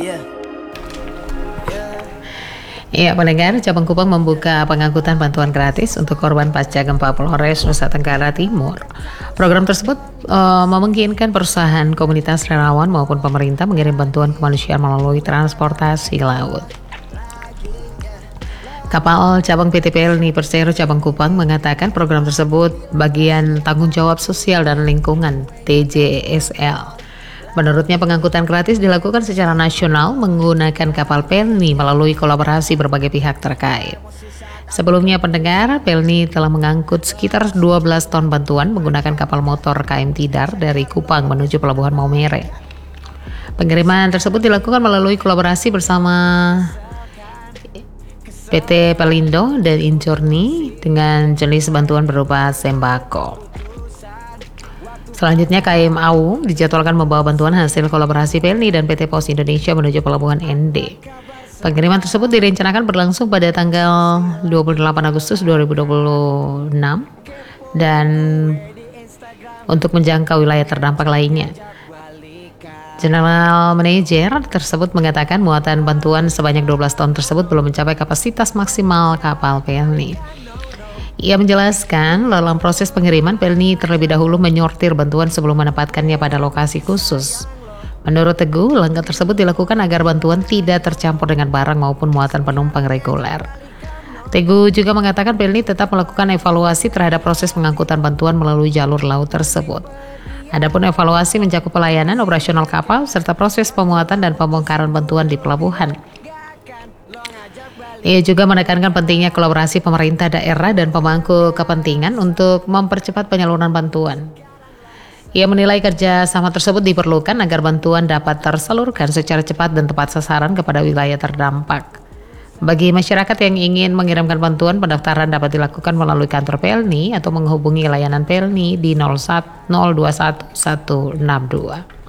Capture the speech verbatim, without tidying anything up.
Iya, pendengar, Cabang Kupang membuka pengangkutan bantuan gratis untuk korban pasca gempa Polres Nusa Tenggara Timur. Program tersebut uh, memungkinkan perusahaan, komunitas relawan maupun pemerintah mengirim bantuan kemanusiaan melalui transportasi laut. Kapal Cabang P T Pelni Persero Cabang Kupang mengatakan program tersebut bagian tanggung jawab sosial dan lingkungan T J S L. Menurutnya pengangkutan gratis dilakukan secara nasional menggunakan kapal Pelni melalui kolaborasi berbagai pihak terkait. Sebelumnya pendengar, Pelni telah mengangkut sekitar dua belas ton bantuan menggunakan kapal motor K M Tidar dari Kupang menuju Pelabuhan Maumere. Pengiriman tersebut dilakukan melalui kolaborasi bersama P T Pelindo dan Injourney dengan jenis bantuan berupa sembako. Selanjutnya K M Aung dijadwalkan membawa bantuan hasil kolaborasi Pelni dan P T Pos Indonesia menuju Pelabuhan N D. Pengiriman tersebut direncanakan berlangsung pada tanggal dua puluh delapan Agustus dua ribu dua puluh enam dan untuk menjangkau wilayah terdampak lainnya. General Manager tersebut mengatakan muatan bantuan sebanyak dua belas ton tersebut belum mencapai kapasitas maksimal kapal Pelni. Ia menjelaskan dalam proses pengiriman Pelni terlebih dahulu menyortir bantuan sebelum menempatkannya pada lokasi khusus. Menurut Teguh, langkah tersebut dilakukan agar bantuan tidak tercampur dengan barang maupun muatan penumpang reguler. Teguh juga mengatakan Pelni tetap melakukan evaluasi terhadap proses pengangkutan bantuan melalui jalur laut tersebut. Adapun evaluasi mencakup pelayanan operasional kapal serta proses pemuatan dan pembongkaran bantuan di pelabuhan. Ia juga menekankan pentingnya kolaborasi pemerintah daerah dan pemangku kepentingan untuk mempercepat penyaluran bantuan. Ia menilai kerja sama tersebut diperlukan agar bantuan dapat tersalurkan secara cepat dan tepat sasaran kepada wilayah terdampak. Bagi masyarakat yang ingin mengirimkan bantuan, pendaftaran dapat dilakukan melalui kantor Pelni atau menghubungi layanan Pelni di nol dua satu satu enam dua.